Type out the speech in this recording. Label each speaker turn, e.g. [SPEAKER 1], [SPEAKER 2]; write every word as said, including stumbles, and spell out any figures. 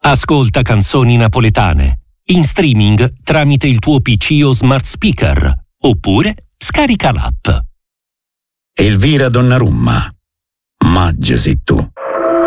[SPEAKER 1] Ascolta canzoni napoletane in streaming tramite il tuo P C o smart speaker, oppure scarica l'app.
[SPEAKER 2] Elvira Donnarumma, Maggia sei tu.